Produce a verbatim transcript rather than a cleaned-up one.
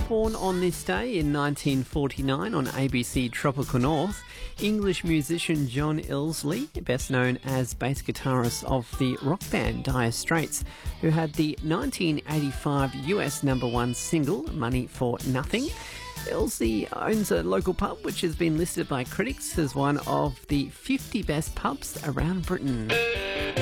Born on this day in nineteen forty-nine on A B C Tropical North, English musician John Illsley, best known as bass guitarist of the rock band Dire Straits, who had the nineteen eighty-five U S number one single, Money for Nothing. Illsley owns a local pub which has been listed by critics as one of the fifty best pubs around Britain.